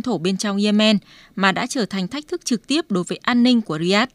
thổ bên trong Yemen mà đã trở thành thách thức trực tiếp đối với an ninh của Riyadh.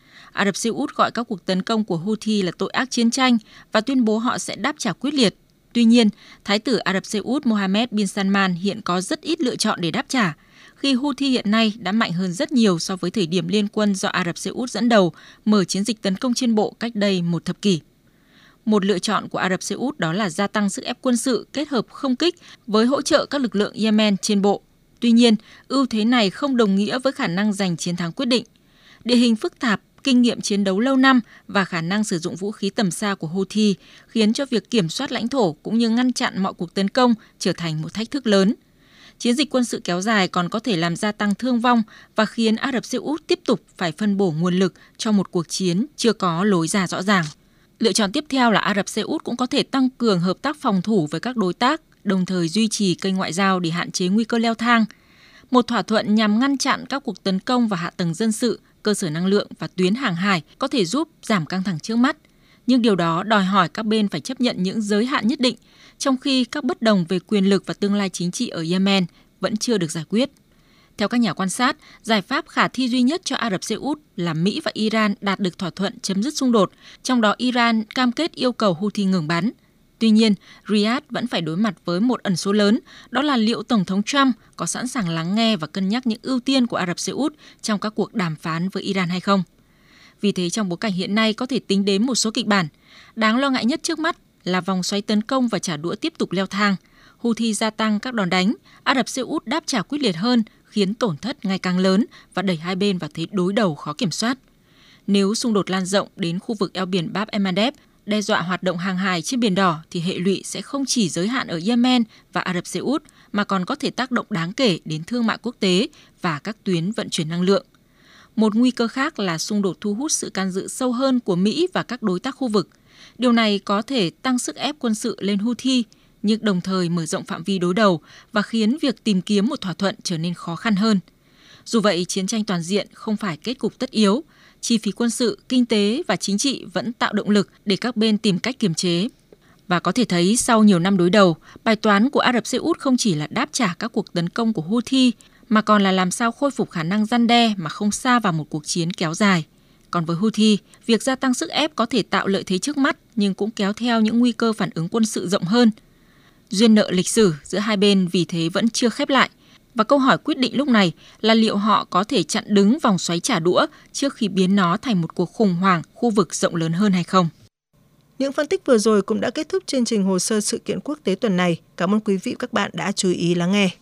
Ả Rập Xê Út gọi các cuộc tấn công của Houthi là tội ác chiến tranh và tuyên bố họ sẽ đáp trả quyết liệt. Tuy nhiên, Thái tử Ả Rập Xê Út Mohammed bin Salman hiện có rất ít lựa chọn để đáp trả, khi Houthi hiện nay đã mạnh hơn rất nhiều so với thời điểm liên quân do Ả Rập Xê Út dẫn đầu mở chiến dịch tấn công trên bộ cách đây một thập kỷ. Một lựa chọn của Ả Rập Xê Út đó là gia tăng sức ép quân sự kết hợp không kích với hỗ trợ các lực lượng Yemen trên bộ. Tuy nhiên, ưu thế này không đồng nghĩa với khả năng giành chiến thắng quyết định. Địa hình phức tạp, kinh nghiệm chiến đấu lâu năm và khả năng sử dụng vũ khí tầm xa của Houthi khiến cho việc kiểm soát lãnh thổ cũng như ngăn chặn mọi cuộc tấn công trở thành một thách thức lớn. Chiến dịch quân sự kéo dài còn có thể làm gia tăng thương vong và khiến Ả Rập Xê Út tiếp tục phải phân bổ nguồn lực cho một cuộc chiến chưa có lối ra rõ ràng. Lựa chọn tiếp theo là Ả Rập Xê Út cũng có thể tăng cường hợp tác phòng thủ với các đối tác, đồng thời duy trì kênh ngoại giao để hạn chế nguy cơ leo thang. Một thỏa thuận nhằm ngăn chặn các cuộc tấn công vào hạ tầng dân sự, cơ sở năng lượng và tuyến hàng hải có thể giúp giảm căng thẳng trước mắt. Nhưng điều đó đòi hỏi các bên phải chấp nhận những giới hạn nhất định, trong khi các bất đồng về quyền lực và tương lai chính trị ở Yemen vẫn chưa được giải quyết. Theo các nhà quan sát, giải pháp khả thi duy nhất cho Ả Rập Xê Út là Mỹ và Iran đạt được thỏa thuận chấm dứt xung đột, trong đó Iran cam kết yêu cầu Houthi ngừng bắn. Tuy nhiên, Riyadh vẫn phải đối mặt với một ẩn số lớn, đó là liệu Tổng thống Trump có sẵn sàng lắng nghe và cân nhắc những ưu tiên của Ả Rập Xê Út trong các cuộc đàm phán với Iran hay không. Vì thế, trong bối cảnh hiện nay có thể tính đến một số kịch bản. Đáng lo ngại nhất trước mắt là vòng xoáy tấn công và trả đũa tiếp tục leo thang. Houthi gia tăng các đòn đánh, Ả Rập Xê Út đáp trả quyết liệt hơn, khiến tổn thất ngày càng lớn và đẩy hai bên vào thế đối đầu khó kiểm soát. Nếu xung đột lan rộng đến khu vực eo biển Bab el-Mandeb, đe dọa hoạt động hàng hải trên Biển Đỏ thì hệ lụy sẽ không chỉ giới hạn ở Yemen và Ả Rập Xê Út mà còn có thể tác động đáng kể đến thương mại quốc tế và các tuyến vận chuyển năng lượng. Một nguy cơ khác là xung đột thu hút sự can dự sâu hơn của Mỹ và các đối tác khu vực. Điều này có thể tăng sức ép quân sự lên Houthi, nhưng đồng thời mở rộng phạm vi đối đầu và khiến việc tìm kiếm một thỏa thuận trở nên khó khăn hơn. Dù vậy, chiến tranh toàn diện không phải kết cục tất yếu. Chi phí quân sự, kinh tế và chính trị vẫn tạo động lực để các bên tìm cách kiềm chế. Và có thể thấy sau nhiều năm đối đầu, bài toán của Ả Rập Xê Út không chỉ là đáp trả các cuộc tấn công của Houthi, mà còn là làm sao khôi phục khả năng răn đe mà không sa vào một cuộc chiến kéo dài. Còn với Houthi, việc gia tăng sức ép có thể tạo lợi thế trước mắt nhưng cũng kéo theo những nguy cơ phản ứng quân sự rộng hơn. Duyên nợ lịch sử giữa hai bên vì thế vẫn chưa khép lại. Và câu hỏi quyết định lúc này là liệu họ có thể chặn đứng vòng xoáy trả đũa trước khi biến nó thành một cuộc khủng hoảng khu vực rộng lớn hơn hay không. Những phân tích vừa rồi cũng đã kết thúc chương trình hồ sơ sự kiện quốc tế tuần này. Cảm ơn quý vị và các bạn đã chú ý lắng nghe.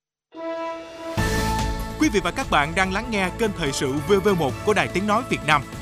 Quý vị và các bạn đang lắng nghe kênh Thời sự VV1 của Đài Tiếng Nói Việt Nam.